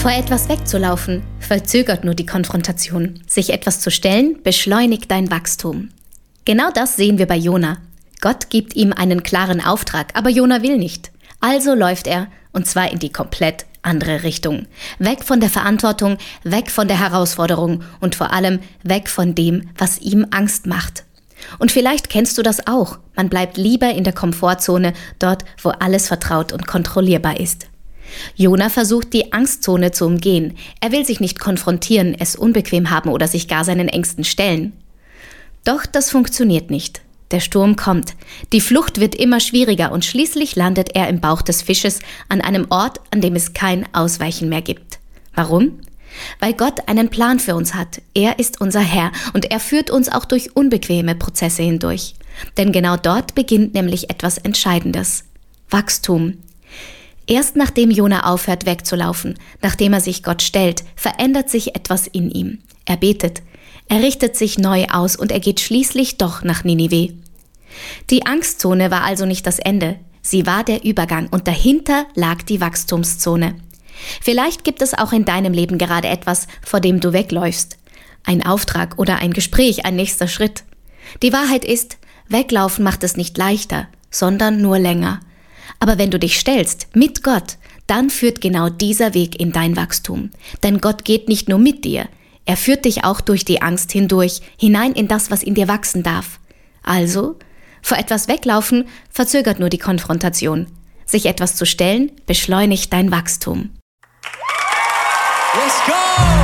Vor etwas wegzulaufen, verzögert nur die Konfrontation. Sich etwas zu stellen, beschleunigt dein Wachstum. Genau das sehen wir bei Jona. Gott gibt ihm einen klaren Auftrag, aber Jona will nicht. Also läuft er, und zwar in die komplett andere Richtung. Weg von der Verantwortung, weg von der Herausforderung und vor allem weg von dem, was ihm Angst macht. Und vielleicht kennst du das auch. Man bleibt lieber in der Komfortzone, dort, wo alles vertraut und kontrollierbar ist. Jona versucht, die Angstzone zu umgehen. Er will sich nicht konfrontieren, es unbequem haben oder sich gar seinen Ängsten stellen. Doch das funktioniert nicht. Der Sturm kommt. Die Flucht wird immer schwieriger und schließlich landet er im Bauch des Fisches an einem Ort, an dem es kein Ausweichen mehr gibt. Warum? Weil Gott einen Plan für uns hat. Er ist unser Herr und er führt uns auch durch unbequeme Prozesse hindurch. Denn genau dort beginnt nämlich etwas Entscheidendes. Wachstum. Erst nachdem Jona aufhört wegzulaufen, nachdem er sich Gott stellt, verändert sich etwas in ihm. Er betet. Er richtet sich neu aus und er geht schließlich doch nach Ninive. Die Angstzone war also nicht das Ende. Sie war der Übergang und dahinter lag die Wachstumszone. Vielleicht gibt es auch in deinem Leben gerade etwas, vor dem du wegläufst. Ein Auftrag oder ein Gespräch, ein nächster Schritt. Die Wahrheit ist, weglaufen macht es nicht leichter, sondern nur länger. Aber wenn du dich stellst, mit Gott, dann führt genau dieser Weg in dein Wachstum. Denn Gott geht nicht nur mit dir, er führt dich auch durch die Angst hindurch, hinein in das, was in dir wachsen darf. Also, vor etwas weglaufen verzögert nur die Konfrontation. Sich etwas zu stellen, beschleunigt dein Wachstum. Let's go!